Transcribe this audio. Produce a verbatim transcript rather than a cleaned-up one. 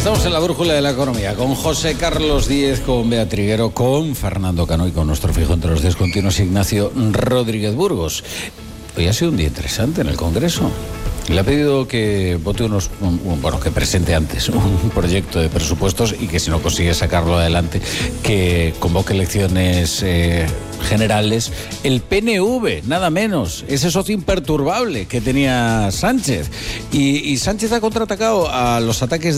Estamos en la brújula de la economía con José Carlos Díez, con Bea Triguero, con Fernando Cano y con nuestro fijo entre los descontinuos Ignacio Rodríguez Burgos. Hoy ha sido un día interesante en el Congreso. Le ha pedido que vote unos, un, un, bueno, que presente antes un proyecto de presupuestos y que si no consigue sacarlo adelante, que convoque elecciones eh, generales. El P N V, nada menos, ese socio imperturbable que tenía Sánchez. Y, y Sánchez ha contraatacado a los ataques